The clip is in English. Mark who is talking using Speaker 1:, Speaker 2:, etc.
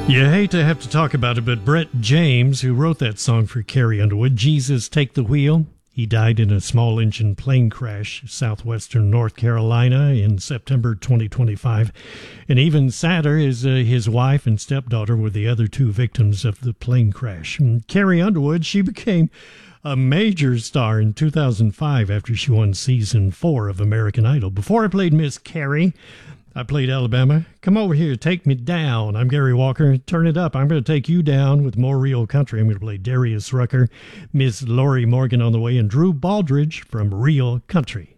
Speaker 1: You hate to have to talk about it, but Brett James, who wrote that song for Carrie Underwood, Jesus Take the Wheel, he died in a small-engine plane crash southwestern North Carolina in September 2025. And even sadder is his wife and stepdaughter were the other two victims of the plane crash. And Carrie Underwood, she became a major star in 2005 after she won season 4 of American Idol. Before I played Miss Carrie, I played Alabama. Come over here, take me down. I'm Gary Walker. Turn it up. I'm going to take you down with more real country. I'm going to play Darius Rucker, Miss Lori Morgan on the way, and Drew Baldridge from Real Country.